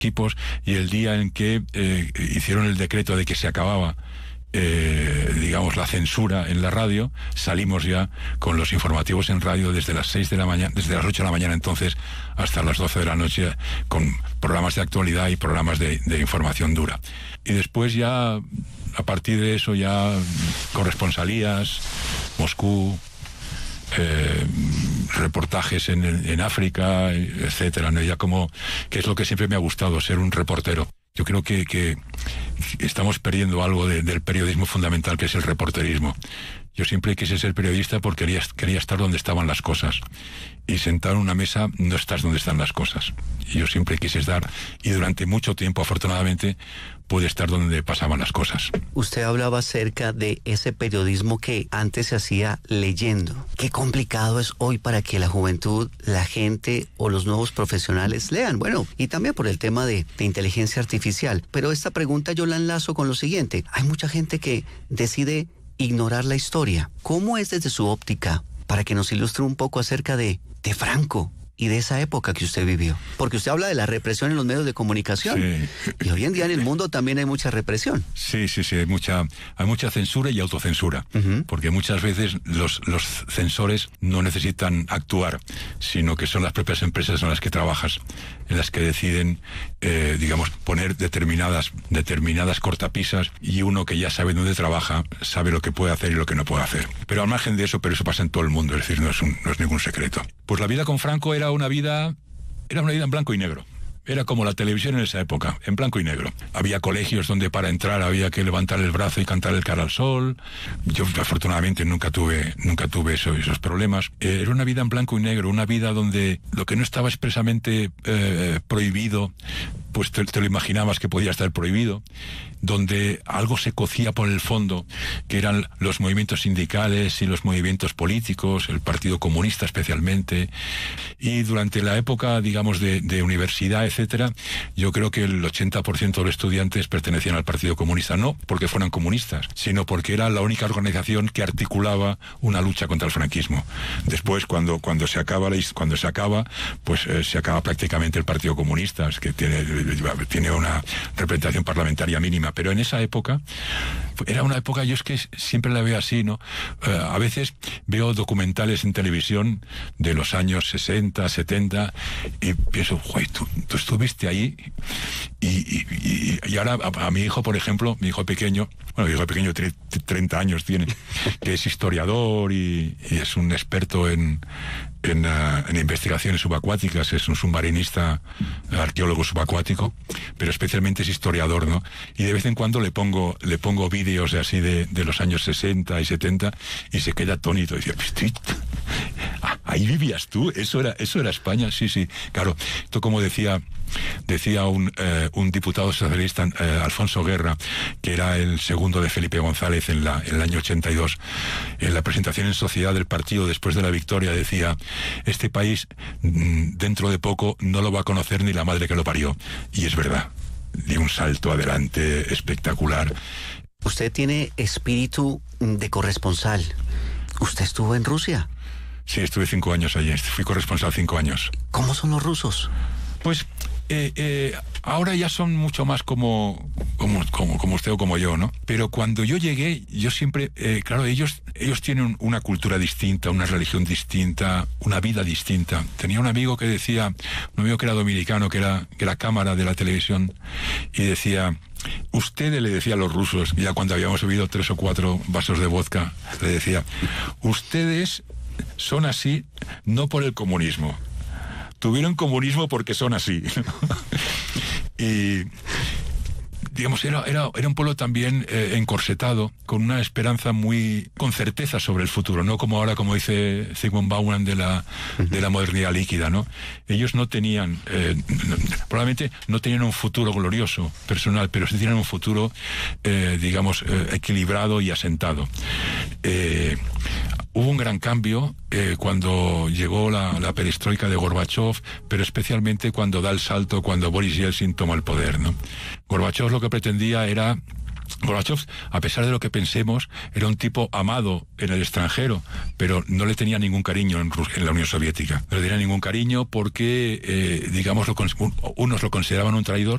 equipos, y el día en que hicieron el decreto de que se acababa digamos la censura en la radio, salimos ya con los informativos en radio desde las 6 de la mañana, desde las 8 de la mañana entonces hasta las 12 de la noche, con programas de actualidad y programas de información dura. Y después ya, a partir de eso, ya corresponsalías, Moscú, reportajes en África, etcétera, ¿no? Ya como que es lo que siempre me ha gustado, ser un reportero. Yo creo que estamos perdiendo algo del periodismo fundamental, que es el reporterismo. Yo siempre quise ser periodista porque quería estar donde estaban las cosas. Y sentado en una mesa no estás donde están las cosas. Y yo siempre quise estar, y durante mucho tiempo, afortunadamente, pude estar donde pasaban las cosas. Usted hablaba acerca de ese periodismo que antes se hacía leyendo. Qué complicado es hoy para que la juventud, la gente o los nuevos profesionales lean. Bueno, y también por el tema de inteligencia artificial. Pero esta pregunta yo la enlazo con lo siguiente. Hay mucha gente que decide ignorar la historia. ¿Cómo es desde su óptica, para que nos ilustre un poco acerca de Franco y de esa época que usted vivió? Porque usted habla de la represión en los medios de comunicación. Sí. Y hoy en día en el mundo también hay mucha represión. Sí, hay mucha censura y autocensura. Porque muchas veces los censores no necesitan actuar, sino que son las propias empresas en las que trabajas, en las que deciden, digamos, poner determinadas cortapisas, y uno que ya sabe dónde trabaja, sabe lo que puede hacer y lo que no puede hacer. Pero al margen de eso, pero eso pasa en todo el mundo, es decir, no es ningún secreto. Pues la vida con Franco era una vida en blanco y negro. Era como la televisión en esa época, en blanco y negro. Había colegios donde para entrar había que levantar el brazo y cantar el cara al sol. Yo afortunadamente nunca tuve esos problemas. Era una vida en blanco y negro, una vida donde lo que no estaba expresamente prohibido, pues te lo imaginabas que podía estar prohibido, donde algo se cocía por el fondo, que eran los movimientos sindicales y los movimientos políticos, el Partido Comunista especialmente. Y durante la época, digamos, de universidad, etcétera, yo creo que el 80% de los estudiantes pertenecían al Partido Comunista, no porque fueran comunistas, sino porque era la única organización que articulaba una lucha contra el franquismo. Después, cuando se acaba, pues se acaba prácticamente el Partido Comunista, es que tiene una representación parlamentaria mínima, pero en esa época era una época, yo es que siempre la veo así, ¿no? A veces veo documentales en televisión de los años 60, 70 y pienso, güey, tú estuviste ahí, y ahora a mi hijo, por ejemplo, mi hijo pequeño tiene 30 años, que es historiador y es un experto en investigaciones subacuáticas, es un submarinista, arqueólogo subacuático, pero especialmente es historiador, ¿no? Y de vez en cuando le pongo vídeos así de los años 60 y 70 y se queda atónito y dice, ¿ahí vivías tú? ¿Eso era España? Sí, claro. Esto, como decía un diputado socialista, Alfonso Guerra, que era el segundo de Felipe González en el año 82, en la presentación en Sociedad del partido después de la victoria, decía: este país dentro de poco no lo va a conocer ni la madre que lo parió. Y es verdad, dio un salto adelante espectacular. Usted tiene espíritu de corresponsal. ¿Usted estuvo en Rusia? Sí, estuve 5 años allí, fui corresponsal 5 años. ¿Cómo son los rusos? Pues ahora ya son mucho más como usted o como yo, ¿no? Pero cuando yo llegué, yo siempre, claro, ellos tienen una cultura distinta, una religión distinta, una vida distinta. Tenía un amigo que era dominicano, que era cámara de la televisión, y decía: ustedes, le decía a los rusos, ya cuando habíamos bebido 3 o 4 vasos de vodka, le decía: ustedes son así no por el comunismo, tuvieron comunismo porque son así. Y digamos, era un pueblo también encorsetado, con una esperanza con certeza sobre el futuro, no como ahora, como dice Zygmunt Bauman, de la modernidad líquida, ¿no? Ellos no tenían, probablemente no tenían un futuro glorioso personal, pero sí tenían un futuro, digamos, equilibrado y asentado. Hubo un gran cambio cuando llegó la perestroika de Gorbachov, pero especialmente cuando da el salto, cuando Boris Yeltsin toma el poder, ¿no? Gorbachov lo que pretendía era Gorbachev, a pesar de lo que pensemos, era un tipo amado en el extranjero, pero no le tenía ningún cariño en la Unión Soviética. No le tenía ningún cariño porque, digamos, unos lo consideraban un traidor